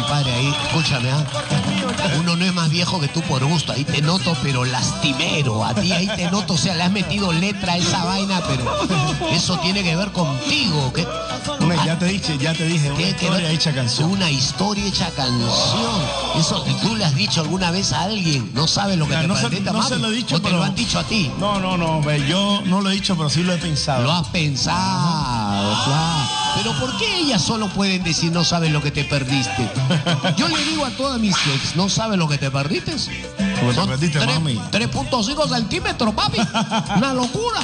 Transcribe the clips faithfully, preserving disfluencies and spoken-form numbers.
compadre, ahí, escúchame, ¿ah? Uno no es más viejo que tú por gusto, ahí te noto, pero lastimero. A ti ahí te noto, o sea, le has metido letra a esa vaina, pero eso tiene que ver contigo. ¿Qué? Una, ya te dije, ya te dije, una historia hecha canción. Una historia hecha canción. Eso, ¿tú le has dicho alguna vez a alguien? No sabes lo que Ya, te no se, perdiste, no mami. se lo he dicho, ¿O te pero lo han dicho a ti? No, no, no, ve, yo no lo he dicho, pero sí lo he pensado. Lo has pensado, claro. Pero ¿por qué ellas solo pueden decir no sabes lo que te perdiste? Yo le digo a todas mis ex, ¿no sabes lo que te perdiste? Lo que te perdiste, mami. tres punto cinco centímetros, papi. Una locura.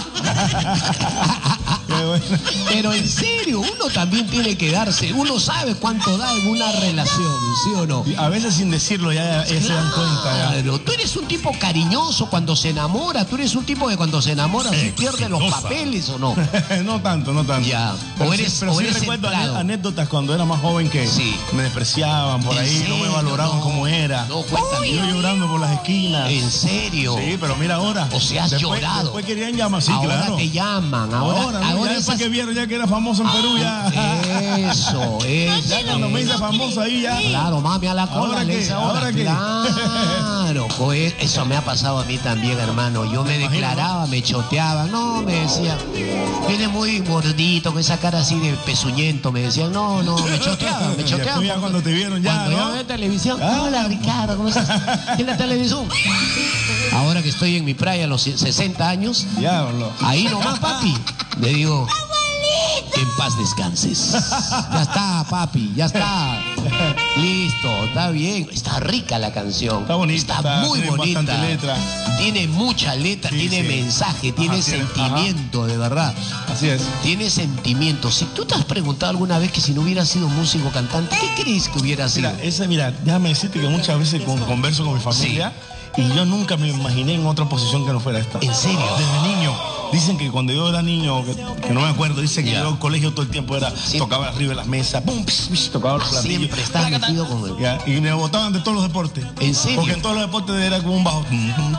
Qué bueno. Pero en serio, uno también tiene que darse. Uno sabe cuánto da en una relación, ¿sí o no? A veces sin decirlo ya, ya se dan cuenta. Ya. Claro, tú eres un tipo cariñoso cuando se enamora. Tú eres un tipo que cuando se enamora sí pierde los papeles, ¿o no? No tanto, no tanto. Ya. Pero O eres, sí, pero o sí eres recuerdo centrado. anécdotas cuando era más joven que Sí. me despreciaban por ¿En ahí, no me serio? valoraban No. como era. No, cuéntame. Yo llorando por las esquinas. ¿En serio? Sí, pero mira ahora. O sea, has después, llorado. Después querían llamar, sí, Ahora claro. te llaman. Ahora, Ahora, ¿no? ahora Ya después esas- que vieron ya que era famoso en Perú, ya. Eso, eso. Ya cuando me hice famoso ahí ya. Claro, mami, a la cola. ¿Ahora le qué? dice ahora. ¿Ahora qué? Claro, pues eso me ha pasado a mí también, hermano. Yo me imagino, declaraba, me choteaba. No, me decía, viene muy gordito, con esa cara así de pezuñento. Me decían, no, no, me choteaba, me Y choteaba. después ya cuando te vieron ya, Cuando yo ¿no? veo en televisión, Ah. hola Ricardo, ¿cómo estás? En la televisión. Ahora que estoy en mi playa a los sesenta años, Diablo. ahí nomás, papi, le digo, que en paz descanses. Ya está, papi, ya está. Listo, está bien. Está rica la canción. Está bonita, Está está- muy tiene bonita. bastante letra. Tiene mucha letra, Sí, tiene sí. mensaje, tiene Ajá, tiene- sentimiento, de verdad. Así es. Tiene sentimiento. Si tú te has preguntado alguna vez que si no hubiera sido músico cantante, ¿qué crees que hubiera sido? Mira, ese, mira, déjame decirte que muchas veces con- converso con mi familia y yo nunca me imaginé en otra posición que no fuera esta. ¿En serio? Desde niño. Dicen que cuando yo era niño, que, que no me acuerdo, dicen que Ya. yo al colegio todo el tiempo era, Sí. tocaba arriba de las mesas, pum, psh, psh, tocaba los Ah, platillos. siempre estás metido con el... Ya, y me botaban de todos los deportes. ¿En serio? Porque en todos los deportes era como un bajo.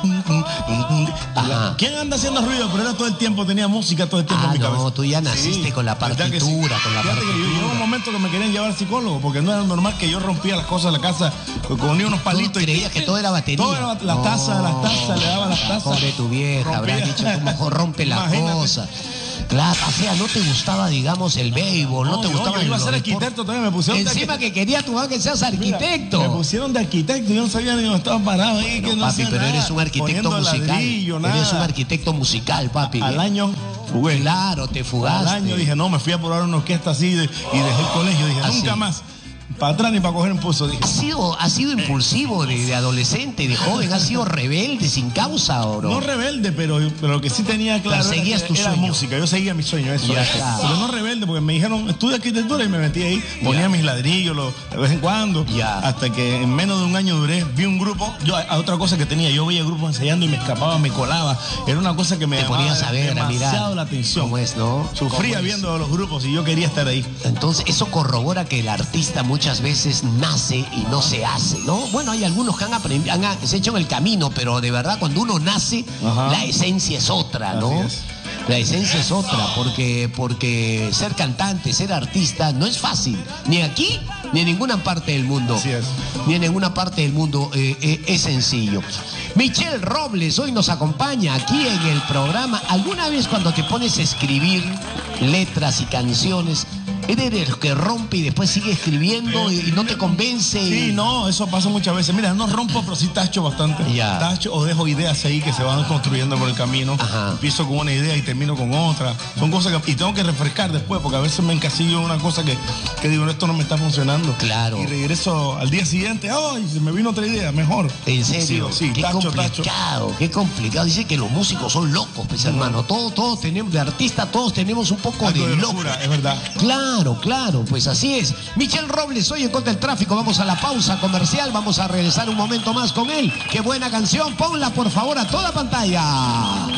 Ajá. ¿Quién anda haciendo ruido? Pero era todo el tiempo, tenía música todo el tiempo Ah, en mi no, cabeza. tú ya naciste con la ¿verdad que sí? partitura, con la Fíjate que yo- partitura. llegó un momento que me querían llevar al psicólogo, porque no era normal que yo rompía las cosas de la casa, ponía unos palitos. Tú creías que todo era batería. Todo era las tazas, las tazas, le daba las tazas. Pobre tu vieja, habrá Rompía. dicho, tú mejor rompe la Imagínate. cosa. Claro, o sea, no te gustaba, digamos, el béisbol, no, te yo- gustaba yo el iba a ser los arquitecto deportes. también, me pusieron de Encima arquitecto. que quería tu mamá que seas Mira, arquitecto. me pusieron de arquitecto, yo no sabía ni dónde estaba parado ahí. No, que no papi, hacía pero nada, eres un arquitecto poniendo musical. ladrillo, Eres nada. un arquitecto musical, papi. Al año jugué. Claro, te fugaste. Al año dije, no, me fui a probar una orquesta así de- y dejé el colegio. Dije, ¿Ah, nunca sí? más. Para atrás ni para coger impulso, dije. ¿Has sido, has sido impulsivo de, de adolescente, de joven? ¿Has sido rebelde sin causa o no? No rebelde, pero, pero lo que sí tenía claro Pero seguías era, tu que era sueño. música. Yo seguía mi sueño, eso. Ya era. está. Pero no rebelde, porque me dijeron, estudia arquitectura y me metí ahí. Ponía Ya. mis ladrillos lo- de vez en cuando. Ya. Hasta que en menos de un año duré. Vi un grupo, yo a, a otra cosa que tenía, yo veía grupos ensayando y me escapaba, me colaba. Era una cosa que me Te llamaba ponías a ver, a demasiado mirar. la atención. ¿Cómo es, no? Sufría ¿Cómo es? viendo los grupos y yo quería estar ahí. Entonces, eso corrobora que el artista muchas veces nace y no se hace, ¿no? Bueno, hay algunos que han aprendido, han han- se hecho en el camino, pero de verdad cuando uno nace, Ajá. la esencia es otra, ¿no? Así es. La esencia es otra, porque, porque ser cantante, ser artista, no es fácil. Ni aquí, ni en ninguna parte del mundo. Así es. Ni en ninguna parte del mundo eh, eh, es sencillo. Michelle Robles hoy nos acompaña aquí en el programa. ¿Alguna vez cuando te pones a escribir letras y canciones, eres el que rompe y después sigue escribiendo y, y no te convence? Sí, y- no, eso pasa muchas veces. Mira, no rompo, pero sí tacho bastante. Ya. Tacho o dejo ideas ahí que se van construyendo por el camino. Ajá. Empiezo con una idea y termino con otra. Son cosas que... Y tengo que refrescar después, porque a veces me encasillo en una cosa que, que digo, esto no me está funcionando. Claro. Y regreso al día siguiente, ¡ay! Se me vino otra idea, mejor. ¿En serio? Sí, sí, qué tacho, tacho. complicado, qué complicado. Dice que los músicos son locos, pues, hermano. Todos, todos tenemos, de artista, todos tenemos un poco Algo de de loco. locura, es verdad. Claro, claro, pues así es. Michelle Robles, hoy en Contra el Tráfico. Vamos a la pausa comercial, vamos a regresar un momento más con él. Qué buena canción, ponla por favor a toda pantalla.